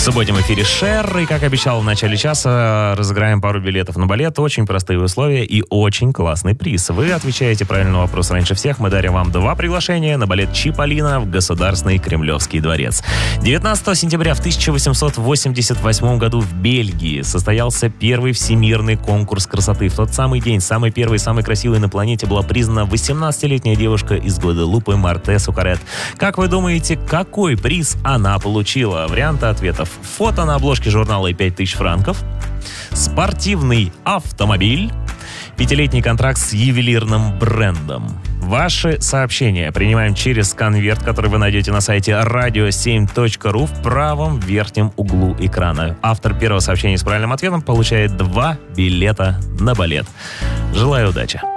субботнем эфире Шер, и, как обещал в начале часа, разыграем пару билетов на балет. Очень простые условия и очень классный приз. Вы отвечаете правильный вопрос раньше всех. Мы дарим вам 2 приглашения на балет «Чиполлино» в Государственный Кремлевский дворец. 19 сентября в 1888 году в Бельгии состоялся первый всемирный конкурс красоты. В тот самый день самой первой, самой красивой на планете была признана 18-летняя девушка из Гваделупы Марте Сукарет. Как вы думаете, какой приз она получила? Варианты ответов: фото на обложке журнала и 5000 франков, спортивный автомобиль, 5-летний контракт с ювелирным брендом. Ваши сообщения принимаем через конверт, который вы найдете на сайте radio7.ru в правом верхнем углу экрана. Автор первого сообщения с правильным ответом получает 2 билета на балет. Желаю удачи!